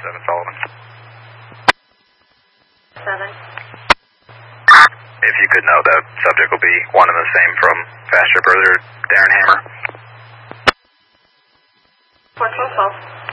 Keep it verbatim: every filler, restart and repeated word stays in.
seven Sullivan. seven. If you could know, that subject will be one and the same from fast trip earlier, Darren Hammer. four twelve twelve.